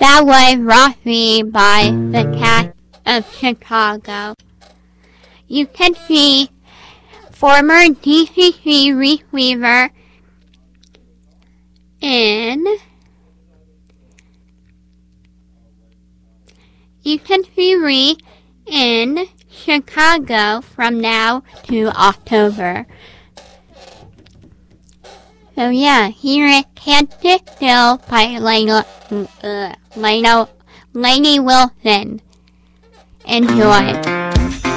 That was Rocky by the Cats of Chicago. You can see former DCC Reese Weaver in Chicago from now to October. So yeah, here is Can't Sit Still by Lainey Wilson. Enjoy.